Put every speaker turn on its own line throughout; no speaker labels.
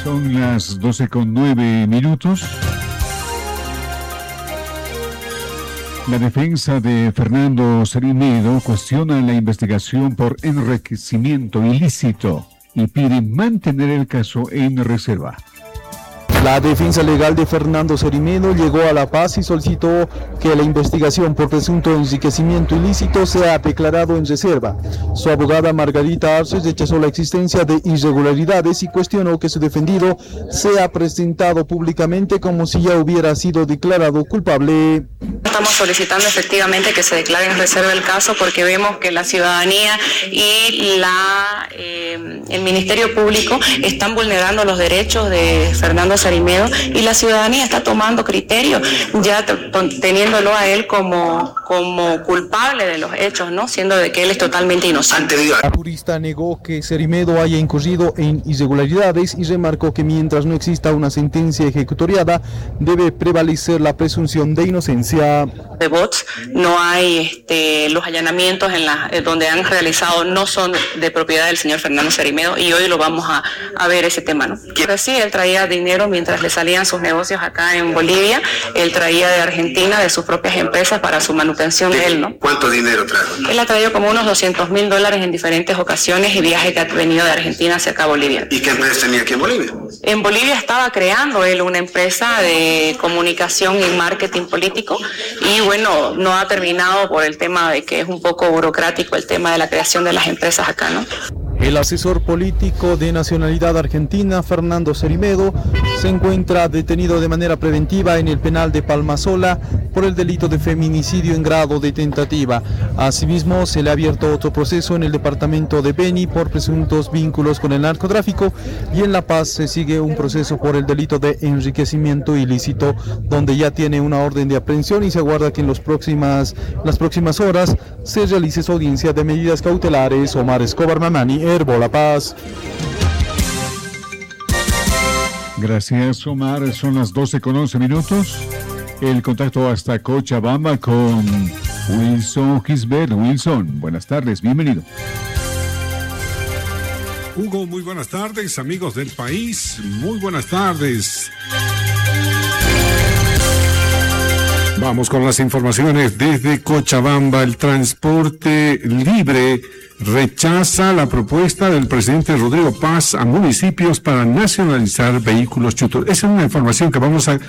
Son las 12:09. La defensa de Fernando Cerimedo cuestiona la investigación por enriquecimiento ilícito y pide mantener el caso en reserva.
La defensa legal de Fernando Cerimedo llegó a La Paz y solicitó que la investigación por presunto enriquecimiento ilícito sea declarado en reserva. Su abogada Margarita Arces rechazó la existencia de irregularidades y cuestionó que su defendido sea presentado públicamente como si ya hubiera sido declarado culpable.
Estamos solicitando efectivamente que se declare en reserva el caso porque vemos que la ciudadanía y el Ministerio Público están vulnerando los derechos de Fernando Cerimedo y la ciudadanía está tomando criterio ya teniéndolo a él como culpable de los hechos, ¿no? Siendo de que él es totalmente inocente.
La jurista negó que Cerimedo haya incurrido en irregularidades y remarcó que mientras no exista una sentencia ejecutoriada debe prevalecer la presunción de inocencia.
De bots no hay los allanamientos donde han realizado no son de propiedad del señor Fernando Cerimedo y hoy lo vamos a ver ese tema, ¿no? Pero sí, él traía dinero mientras le salían sus negocios acá en Bolivia, él traía de Argentina, de sus propias empresas para su manutención de él, ¿no?
¿Cuánto dinero trajo?
Él ha traído como unos $200,000 en diferentes ocasiones y viajes que ha venido de Argentina hacia acá a Bolivia.
¿Y qué empresa tenía aquí en Bolivia?
En Bolivia estaba creando él una empresa de comunicación y marketing político y bueno, no ha terminado por el tema de que es un poco burocrático el tema de la creación de las empresas acá, ¿no?
El asesor político de nacionalidad argentina, Fernando Cerimedo, se encuentra detenido de manera preventiva en el penal de Palmasola por el delito de feminicidio en grado de tentativa. Asimismo, se le ha abierto otro proceso en el departamento de Beni por presuntos vínculos con el narcotráfico y en La Paz se sigue un proceso por el delito de enriquecimiento ilícito, donde ya tiene una orden de aprehensión y se aguarda que en las próximas horas se realice su audiencia de medidas cautelares. Omar Escobar Mamani, Herbo, La Paz.
Gracias, Omar. Son las 12:11. El contacto hasta Cochabamba con Wilson Gisbert. Wilson, buenas tardes, bienvenido.
Hugo, muy buenas tardes, amigos del país, muy buenas tardes. Vamos con las informaciones desde Cochabamba. El transporte libre rechaza la propuesta del presidente Rodrigo Paz a municipios para nacionalizar vehículos chutos. Esa es una información que vamos a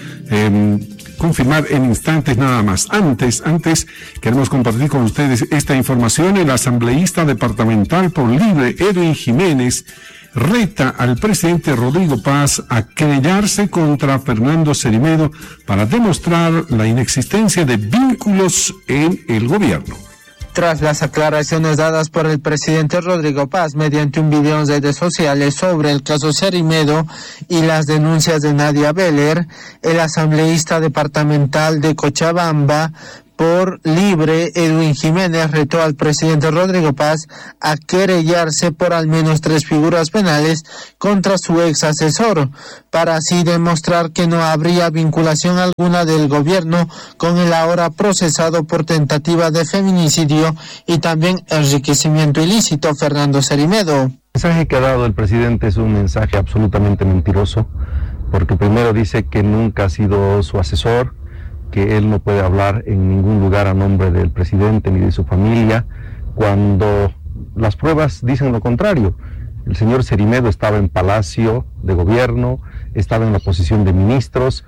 confirmar en instantes nada más. Antes, queremos compartir con ustedes esta información. El asambleísta departamental por Libre, Edwin Jiménez, reta al presidente Rodrigo Paz a querellarse contra Fernando Cerimedo para demostrar la inexistencia de vínculos en el gobierno.
Tras las aclaraciones dadas por el presidente Rodrigo Paz mediante un video en redes sociales sobre el caso Cerimedo y las denuncias de Nadia Beller, el asambleísta departamental de Cochabamba por Libre, Edwin Jiménez, retó al presidente Rodrigo Paz a querellarse por al menos 3 figuras penales contra su ex asesor, para así demostrar que no habría vinculación alguna del gobierno con el ahora procesado por tentativa de feminicidio y también enriquecimiento ilícito Fernando Cerimedo.
El mensaje que ha dado el presidente es un mensaje absolutamente mentiroso, porque primero dice que nunca ha sido su asesor, que él no puede hablar en ningún lugar a nombre del presidente ni de su familia, cuando las pruebas dicen lo contrario. El señor Cerimedo estaba en Palacio de Gobierno, estaba en la posición de ministros,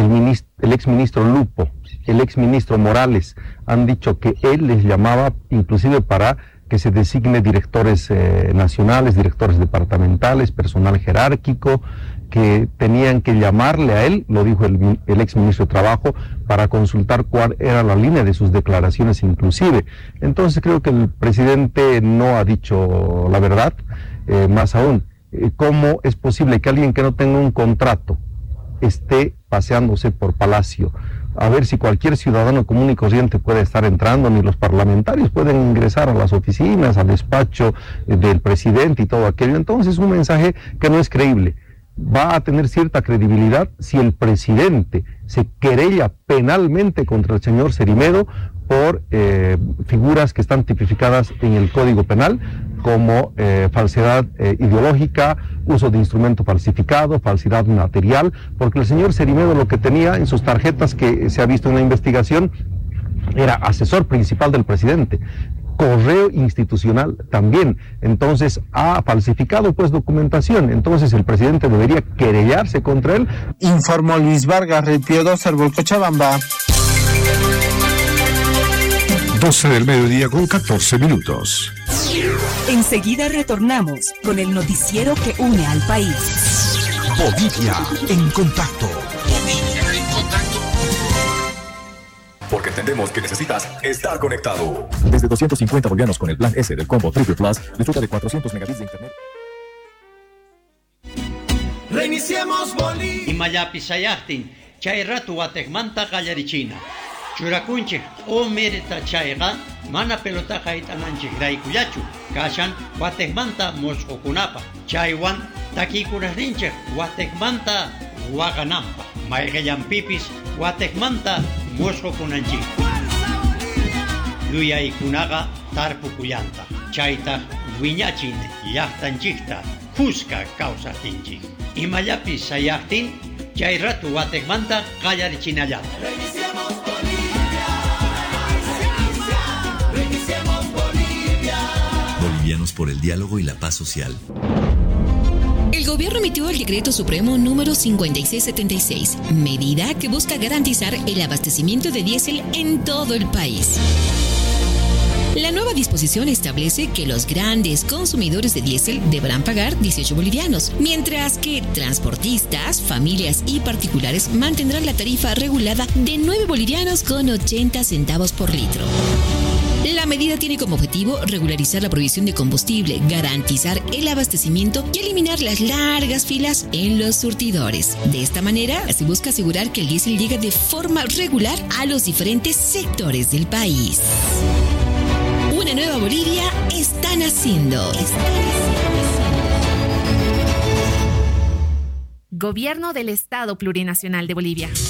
el exministro Lupo, el exministro Morales, han dicho que él les llamaba inclusive para que se designe directores nacionales, directores departamentales, personal jerárquico, que tenían que llamarle a él, lo dijo el exministro de Trabajo, para consultar cuál era la línea de sus declaraciones inclusive. Entonces creo que el presidente no ha dicho la verdad. Más aún, ¿cómo es posible que alguien que no tenga un contrato esté paseándose por Palacio? A ver si cualquier ciudadano común y corriente puede estar entrando, ni los parlamentarios pueden ingresar a las oficinas, al despacho del presidente y todo aquello. Entonces, un mensaje que no es creíble. va a tener cierta credibilidad si el presidente se querella penalmente contra el señor Cerimedo por figuras que están tipificadas en el Código Penal como falsedad ideológica, uso de instrumento falsificado, falsidad material, porque el señor Cerimedo lo que tenía en sus tarjetas, que se ha visto en la investigación, era asesor principal del presidente, correo institucional también, entonces ha falsificado pues documentación, entonces el presidente debería querellarse contra él.
Informó Luis Vargas, Red Pío Servo, Cochabamba.
12 del mediodía con 14 minutos.
Enseguida retornamos con el noticiero que une al país.
Bolivia en contacto.
Porque entendemos que necesitas estar conectado. Desde 250 bolivianos con el plan S del combo Triple Plus, disfruta de 400 megabits de internet.
Reiniciemos Bolivia. Imayapi sayahtin, chay ratu watekmanta gallarichina. Churakunchik o merita chayga, mana pelota haitananchik raikuyachu. Kashan watekmanta moscokunapa. Chaywan takikurasninchik watekmanta waganampa. Maigayam-pipis watekmanta moscokunanchik. Yuyaykunaqa tarpukuyanta. Chayta wiñachin llaqtanchikta kuska kawsaptinchik. Imayapis sayaqtin chay ratu watekmanta qallarichinallata.
Bolivianos por el diálogo y la paz social.
El gobierno emitió el decreto supremo número 5676, medida que busca garantizar el abastecimiento de diésel en todo el país. La nueva disposición establece que los grandes consumidores de diésel deberán pagar 18 bolivianos, mientras que transportistas, familias y particulares mantendrán la tarifa regulada de 9 bolivianos con 80 centavos por litro. La medida tiene como objetivo regularizar la provisión de combustible, garantizar el abastecimiento y eliminar las largas filas en los surtidores. De esta manera, se busca asegurar que el diésel llegue de forma regular a los diferentes sectores del país. Una nueva Bolivia está naciendo.
Gobierno del Estado Plurinacional de Bolivia.